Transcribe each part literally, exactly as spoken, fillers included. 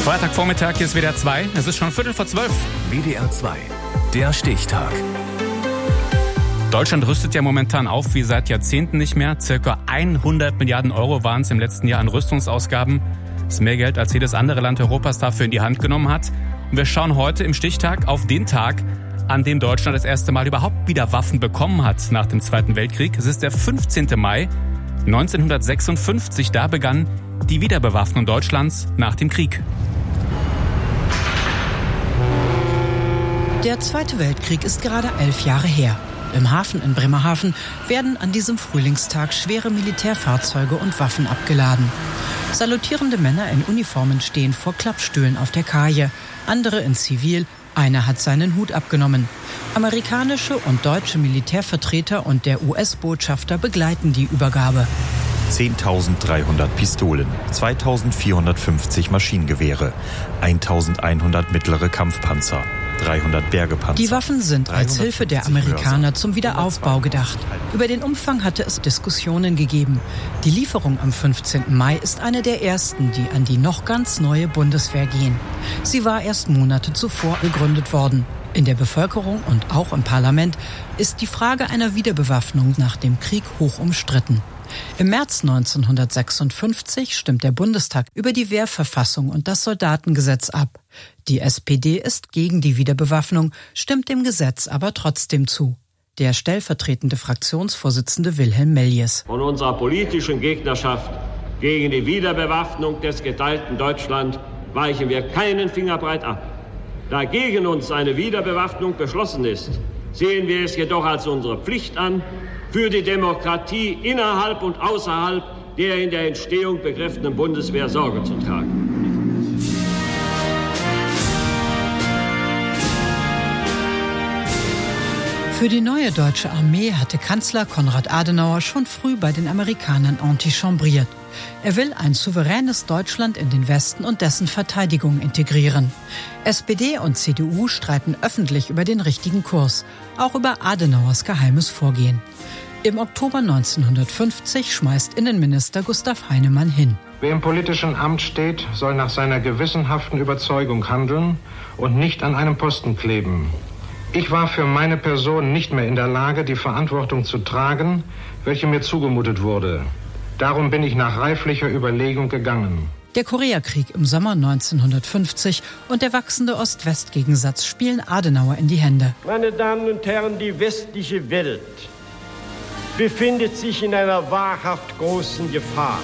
Freitagvormittag, hier ist W D R zwei. Es ist schon Viertel vor zwölf. W D R zwei, der Stichtag. Deutschland rüstet ja momentan auf wie seit Jahrzehnten nicht mehr. Circa hundert Milliarden Euro waren es im letzten Jahr an Rüstungsausgaben. Das ist mehr Geld, als jedes andere Land Europas dafür in die Hand genommen hat. Und wir schauen heute im Stichtag auf den Tag, an dem Deutschland das erste Mal überhaupt wieder Waffen bekommen hat nach dem Zweiten Weltkrieg. Es ist der fünfzehnten Mai neunzehnhundertsechsundfünfzig. Da begann die Wiederbewaffnung Deutschlands nach dem Krieg. Der Zweite Weltkrieg ist gerade elf Jahre her. Im Hafen in Bremerhaven werden an diesem Frühlingstag schwere Militärfahrzeuge und Waffen abgeladen. Salutierende Männer in Uniformen stehen vor Klappstühlen auf der Kaje, andere in Zivil, einer hat seinen Hut abgenommen. Amerikanische und deutsche Militärvertreter und der U S-Botschafter begleiten die Übergabe. zehntausenddreihundert Pistolen, zweitausendvierhundertfünfzig Maschinengewehre, eintausendeinhundert mittlere Kampfpanzer, dreihundert Bergepanzer. Die Waffen sind als Hilfe der Amerikaner zum Wiederaufbau gedacht. Über den Umfang hatte es Diskussionen gegeben. Die Lieferung am fünfzehnten Mai ist eine der ersten, die an die noch ganz neue Bundeswehr gehen. Sie war erst Monate zuvor gegründet worden. In der Bevölkerung und auch im Parlament ist die Frage einer Wiederbewaffnung nach dem Krieg hoch umstritten. Im März neunzehnhundertsechsundfünfzig stimmt der Bundestag über die Wehrverfassung und das Soldatengesetz ab. Die S P D ist gegen die Wiederbewaffnung, stimmt dem Gesetz aber trotzdem zu. Der stellvertretende Fraktionsvorsitzende Wilhelm Meljes. Von unserer politischen Gegnerschaft gegen die Wiederbewaffnung des geteilten Deutschland weichen wir keinen Fingerbreit ab. Da gegen uns eine Wiederbewaffnung beschlossen ist, sehen wir es jedoch als unsere Pflicht an, für die Demokratie innerhalb und außerhalb der in der Entstehung begriffenen Bundeswehr Sorge zu tragen. Für die neue deutsche Armee hatte Kanzler Konrad Adenauer schon früh bei den Amerikanern antichambriert. Er will ein souveränes Deutschland in den Westen und dessen Verteidigung integrieren. S P D und C D U streiten öffentlich über den richtigen Kurs, auch über Adenauers geheimes Vorgehen. Im Oktober neunzehnhundertfünfzig schmeißt Innenminister Gustav Heinemann hin. Wer im politischen Amt steht, soll nach seiner gewissenhaften Überzeugung handeln und nicht an einem Posten kleben. Ich war für meine Person nicht mehr in der Lage, die Verantwortung zu tragen, welche mir zugemutet wurde. Darum bin ich nach reiflicher Überlegung gegangen. Der Koreakrieg im Sommer neunzehnhundertfünfzig und der wachsende Ost-West-Gegensatz spielen Adenauer in die Hände. Meine Damen und Herren, die westliche Welt befindet sich in einer wahrhaft großen Gefahr.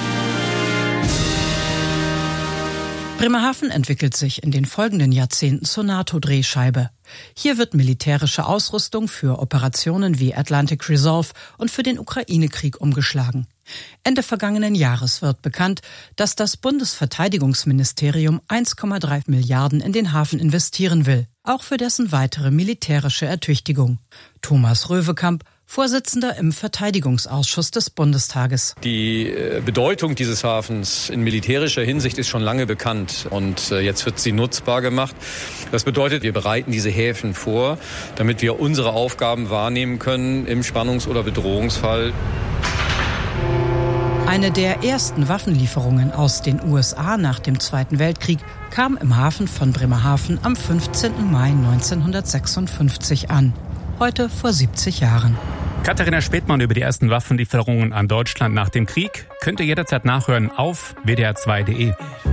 Bremerhaven entwickelt sich in den folgenden Jahrzehnten zur NATO-Drehscheibe. Hier wird militärische Ausrüstung für Operationen wie Atlantic Resolve und für den Ukraine-Krieg umgeschlagen. Ende vergangenen Jahres wird bekannt, dass das Bundesverteidigungsministerium eins Komma drei Milliarden in den Hafen investieren will, auch für dessen weitere militärische Ertüchtigung. Thomas Röwekamp, Vorsitzender im Verteidigungsausschuss des Bundestages. Die Bedeutung dieses Hafens in militärischer Hinsicht ist schon lange bekannt und jetzt wird sie nutzbar gemacht. Das bedeutet, wir bereiten diese Häfen vor, damit wir unsere Aufgaben wahrnehmen können im Spannungs- oder Bedrohungsfall. Eine der ersten Waffenlieferungen aus den U S A nach dem Zweiten Weltkrieg kam im Hafen von Bremerhaven am fünfzehnten Mai neunzehnhundertsechsundfünfzig an. Heute vor siebzig Jahren. Katharina Spätmann über die ersten Waffenlieferungen an Deutschland nach dem Krieg könnt ihr jederzeit nachhören auf w d r zwei punkt d e.